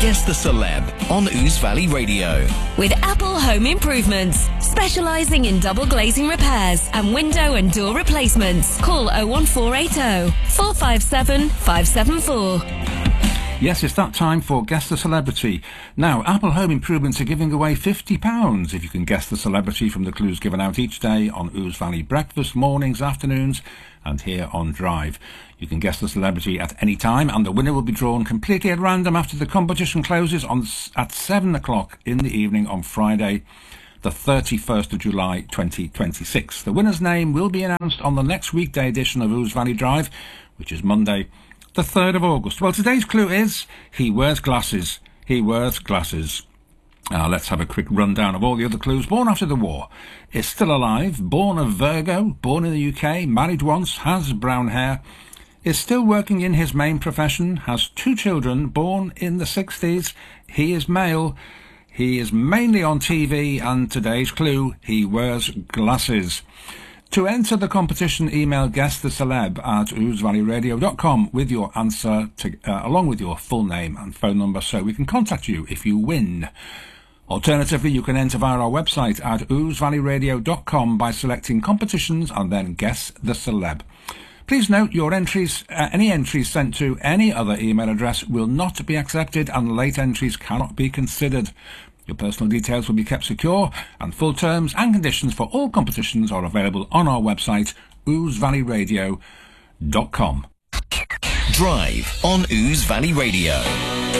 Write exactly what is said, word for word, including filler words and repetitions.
Guess the Celeb on Ouse Valley Radio. With Apple Home Improvements, specialising in double glazing repairs and window and door replacements. Call oh one four eight oh, four five seven, five seven four. Yes, it's that time for Guess the Celebrity. Now, Apple Home Improvements are giving away fifty pounds if you can guess the celebrity from the clues given out each day on Ouse Valley Breakfast, mornings, afternoons, and here on Drive. You can guess the celebrity at any time, and the winner will be drawn completely at random after the competition closes on at seven o'clock in the evening on Friday, the thirty-first of July twenty twenty-six. The winner's name will be announced on the next weekday edition of Ouse Valley Drive, which is Monday, the third of August. Well, today's clue is he wears glasses. He wears glasses. Uh, let's have a quick rundown of all the other clues. Born after the war, is still alive, born of Virgo, born in the U K, married once, has brown hair, is still working in his main profession, has two children, born in the sixties, he is male, he is mainly on T V, and today's clue, he wears glasses. To enter the competition, email guess the celeb at ouse valley radio dot com with your answer, to, uh, along with your full name and phone number, so we can contact you if you win. Alternatively, you can enter via our website at ouse valley radio dot com by selecting competitions and then guess the celeb. Please note your entries, uh, any entries sent to any other email address will not be accepted, and late entries cannot be considered. Your personal details will be kept secure, and full terms and conditions for all competitions are available on our website, ouse valley radio dot com. Drive on Ouse Valley Radio.